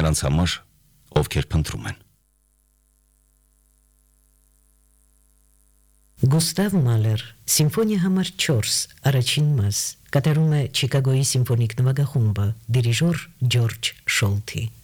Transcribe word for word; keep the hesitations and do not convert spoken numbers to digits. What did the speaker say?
նրանց համար, ովքեր փնտրում են։ Գուստավ Մալեր, Սիմֆոնիա համար չորս, առաջին մաս, կատարում է Չիկագոյի սիմֆոնիկ նվագախումբը, դիրիժոր Ջորջ Շոլթի։